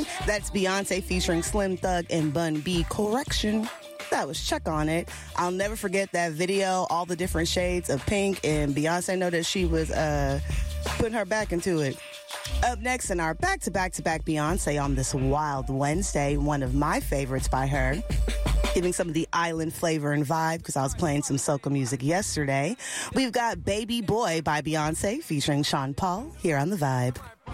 Correction. That's Beyonce featuring Slim Thug and Bun B. Correction. That was Check on It. I'll never forget that video, all the different shades of pink, and Beyonce know that she was putting her back into it. Up next in our back-to-back-to-back Beyonce on this Wild Wednesday, one of my favorites by her, giving some of the island flavor and vibe because I was playing some soca music yesterday. We've got Baby Boy by Beyonce featuring Sean Paul here on The Vibe.